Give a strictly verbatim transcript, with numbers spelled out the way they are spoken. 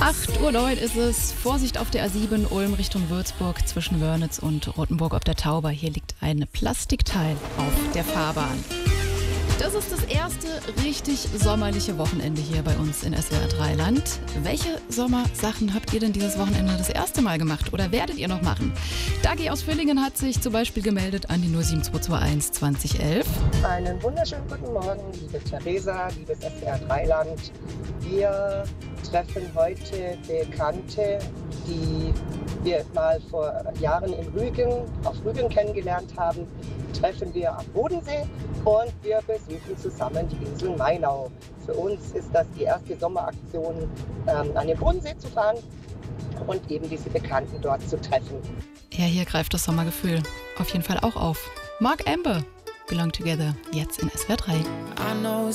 acht Uhr neun ist es. Vorsicht auf der A sieben Ulm Richtung Würzburg zwischen Wörnitz und Rottenburg ob der Tauber. Hier liegt ein Plastikteil auf der Fahrbahn. Das ist das erste richtig sommerliche Wochenende hier bei uns in S W R drei Land. Welche Sommersachen habt ihr denn dieses Wochenende das erste Mal gemacht oder werdet ihr noch machen? Dagi aus Villingen hat sich zum Beispiel gemeldet an die null sieben zwei zwei eins zwanzig elf. Einen wunderschönen guten Morgen, liebe Theresa, liebes S W R drei Land. Wir treffen heute Bekannte, die wir mal vor Jahren in Rügen, auf Rügen kennengelernt haben, treffen wir am Bodensee und wir besuchen zusammen die Insel Mainau. Für uns ist das die erste Sommeraktion, ähm, an den Bodensee zu fahren und eben diese Bekannten dort zu treffen. Ja, hier greift das Sommergefühl auf jeden Fall auch auf. Mark Amber, Belong Together, jetzt in S W R drei.